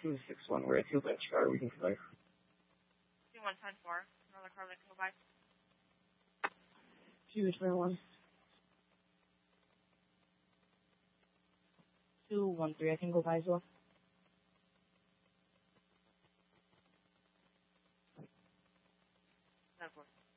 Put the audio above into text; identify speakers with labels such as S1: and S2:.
S1: 261, we're at 2 bench car, we can clear.
S2: 2110-4, another car that can go by.
S3: 221. 213, I can go by as well.
S2: That works.